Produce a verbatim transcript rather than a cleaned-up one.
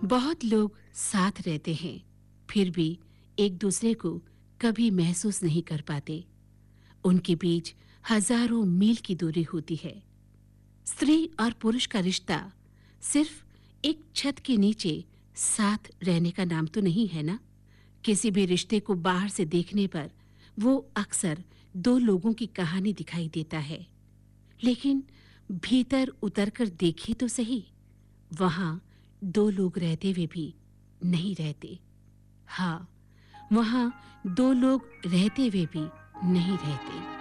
बहुत लोग साथ रहते हैं, फिर भी एक दूसरे को कभी महसूस नहीं कर पाते। उनके बीच हजारों मील की दूरी होती है। स्त्री और पुरुष का रिश्ता सिर्फ एक छत के नीचे साथ रहने का नाम तो नहीं है ना। किसी भी रिश्ते को बाहर से देखने पर वो अक्सर दो लोगों की कहानी दिखाई देता है, लेकिन भीतर उतरकर देखे तो सही, वहां दो लोग रहते हुए भी नहीं रहते। हाँ, वहां दो लोग रहते हुए भी नहीं रहते।